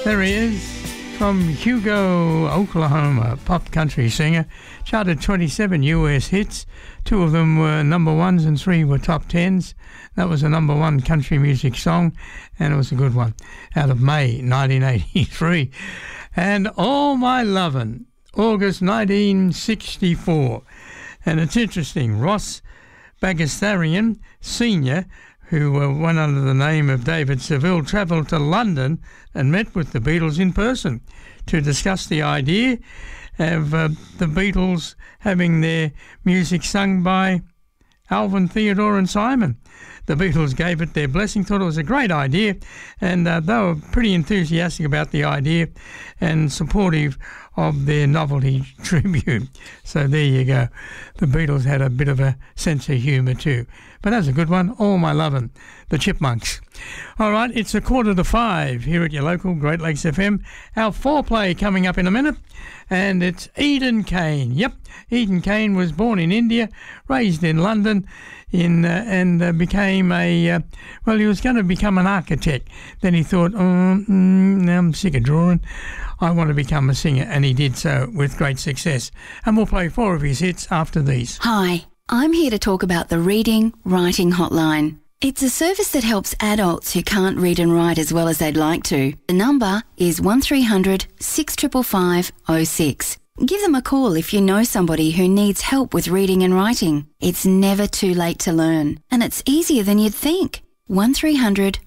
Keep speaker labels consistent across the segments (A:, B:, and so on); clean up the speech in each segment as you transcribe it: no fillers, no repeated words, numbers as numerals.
A: There he is, from Hugo, Oklahoma, pop country singer. Charted 27 US hits. 2 of them were number ones and 3 were top tens. That was a number one country music song, and it was a good one, out of May 1983. And All My Lovin', August 1964. And it's interesting, Ross Bagdasarian Sr., who went under the name of David Seville, travelled to London and met with the Beatles in person to discuss the idea of the Beatles having their music sung by Alvin, Theodore and Simon. The Beatles gave it their blessing, thought it was a great idea, and they were pretty enthusiastic about the idea and supportive of their novelty tribute. So there you go. The Beatles had a bit of a sense of humour too. But that's a good one, All My Lovin', the Chipmunks. All right, it's 4:45 here at your local Great Lakes FM. Our foreplay coming up in a minute, and it's Eden Kane. Yep, Eden Kane was born in India, raised in London, and became he was going to become an architect. Then he thought, now I'm sick of drawing. I want to become a singer, and he did so with great success. And we'll play 4 of his hits after these.
B: Hi, I'm here to talk about the Reading Writing Hotline. It's a service that helps adults who can't read and write as well as they'd like to. The number is 1300 655 06. Give them a call if you know somebody who needs help with reading and writing. It's never too late to learn, and it's easier than you'd think. 1300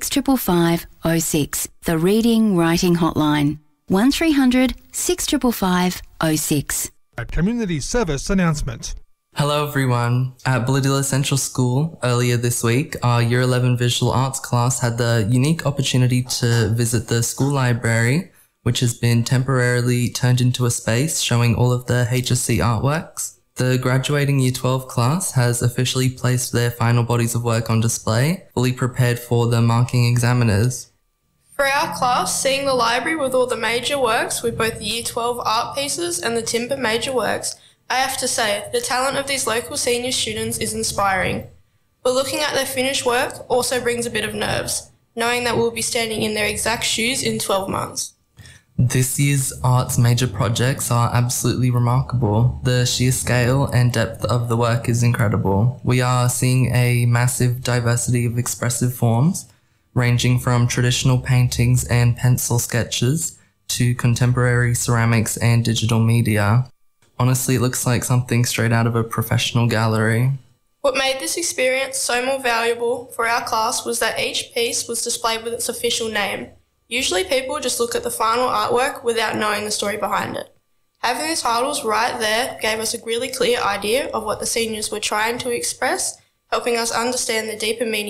B: 655 06. The Reading Writing Hotline. 1300 655 06.
C: A community service announcement.
D: Hello everyone. At Bladilla Central School earlier this week, our Year 11 Visual Arts class had the unique opportunity to visit the school library, which has been temporarily turned into a space showing all of the HSC artworks. The graduating Year 12 class has officially placed their final bodies of work on display, fully prepared for the marking examiners.
E: For our class, seeing the library with all the major works, with both the Year 12 art pieces and the timber major works, I have to say, the talent of these local senior students is inspiring. But looking at their finished work also brings a bit of nerves, knowing that we'll be standing in their exact shoes in 12 months.
D: This year's arts major projects are absolutely remarkable. The sheer scale and depth of the work is incredible. We are seeing a massive diversity of expressive forms, ranging from traditional paintings and pencil sketches to contemporary ceramics and digital media. Honestly, it looks like something straight out of a professional gallery.
E: What made this experience so more valuable for our class was that each piece was displayed with its official name. Usually people just look at the final artwork without knowing the story behind it. Having the titles right there gave us a really clear idea of what the seniors were trying to express, helping us understand the deeper meaning